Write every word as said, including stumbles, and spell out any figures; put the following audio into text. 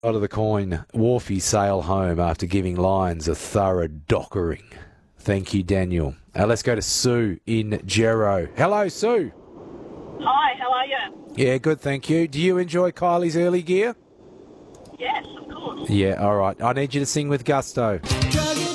Side of the coin, Wharfie sail home after giving Lions a thorough dockering. Thank you, Daniel. Uh, let's go to Sue in Gero. Hello, Sue. Hi, how are you? Yeah, good, thank you. Do you enjoy Kylie's early gear? Yes, of course. Yeah, all right. I need you to sing with gusto.